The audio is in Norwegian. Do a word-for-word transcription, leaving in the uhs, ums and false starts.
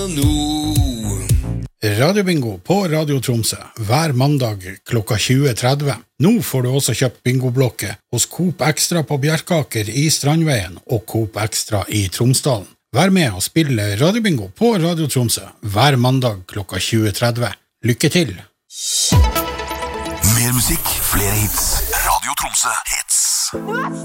Radiobingo på Radio Tromsø hver mandag klokka tjue tretti. Nå får du også kjøpt bingoblokke hos Coop Extra på Bjerkaker i Strandveien og Coop Extra i Tromsdalen. Vær med og spille Radiobingo på Radio Tromsø hver mandag klokka tjue tretti. Lykke til! Mer musikk, flere hits. Radio Tromsø hits.